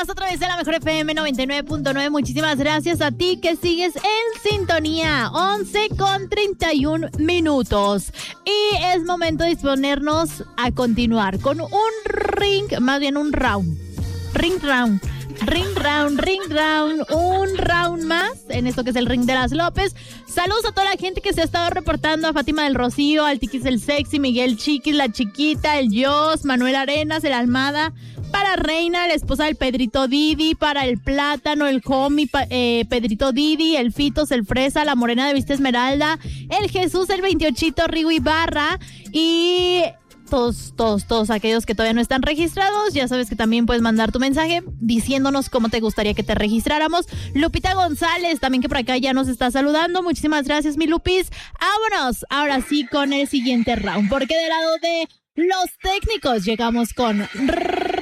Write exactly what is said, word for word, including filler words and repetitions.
estás a través de la Mejor F M noventa y nueve punto nueve. Muchísimas gracias a ti que sigues en sintonía. once con treinta y un minutos. Y es momento de disponernos a continuar con un ring, más bien un round. Ring round. Ring round, ring round, un round más en esto que es el ring de las López. Saludos a toda la gente que se ha estado reportando, a Fátima del Rocío, al Tiquis el Sexy, Miguel Chiquis, la Chiquita, el Jos, Manuel Arenas, el Almada, para Reina, la esposa del Pedrito Didi, para el Plátano, el Homie, eh, Pedrito Didi, el Fitos, el Fresa, la Morena de Vista Esmeralda, el Jesús, el veintiochito, Rigo Ibarra y... Todos, todos, todos aquellos que todavía no están registrados, ya sabes que también puedes mandar tu mensaje diciéndonos cómo te gustaría que te registráramos. Lupita González, también que por acá ya nos está saludando. Muchísimas gracias, mi Lupis. Vámonos, ahora sí con el siguiente round, porque del lado de los técnicos llegamos con